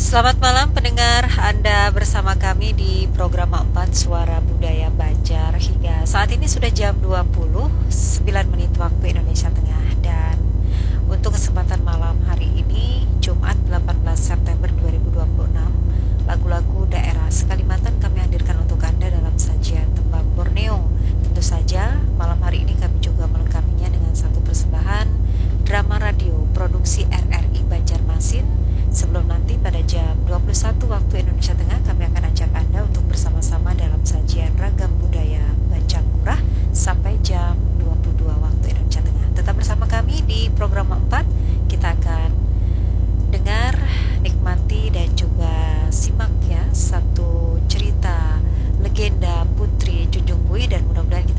Selamat malam pendengar, Anda bersama kami di program 4 Suara Budaya Banjar. Hingga saat ini sudah jam 29 menit waktu Indonesia Tengah. Dan untuk kesempatan malam hari ini, Jumat 18 September 2026, lagu-lagu daerah Sekalimantan kami hadirkan untuk Anda dalam sajian Tembang Borneo. Tentu saja malam hari ini kami juga melengkapinya dengan satu persembahan drama radio produksi RRI Banjarmasin. Sebelum nanti pada jam 21 waktu Indonesia Tengah kami akan ajak Anda untuk bersama-sama dalam sajian Ragam Budaya Bancang Murah sampai jam 22 waktu Indonesia Tengah. Tetap bersama kami di program 4. Kita akan dengar, nikmati dan juga simak ya satu cerita legenda Putri Junjung Bui, dan mudah-mudahan kita